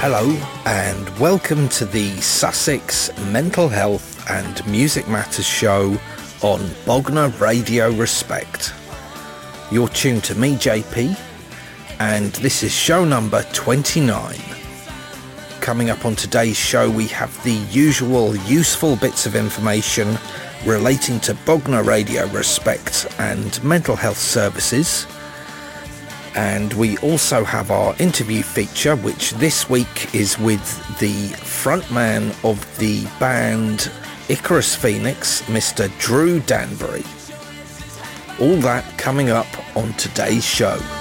Hello and welcome to the Sussex Mental Health and Music Matters show on Bognor Radio Respect. You're tuned to me, JP, and this is show number 29. Coming up on today's show, we have the usual useful bits of information relating to Bognor Radio Respect and mental health services. And we also have our interview feature, which this week is with the frontman of the band Icarus Phoenix, Mr. Drew Danbury. All that coming up on today's show.